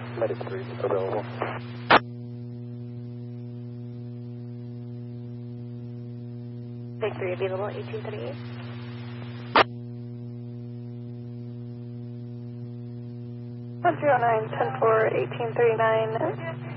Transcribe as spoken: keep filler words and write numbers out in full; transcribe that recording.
Medic three available. Medic three available, eighteen thirty-eight. one zero nine, ten four, eighteen thirty-nine.